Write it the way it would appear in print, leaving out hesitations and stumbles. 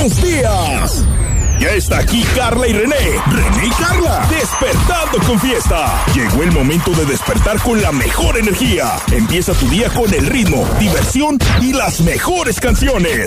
buenos días. Ya está aquí Carla y René. René y Carla, despertando con fiesta. Llegó el momento de despertar con la mejor energía. Empieza tu día con el ritmo, diversión y las mejores canciones.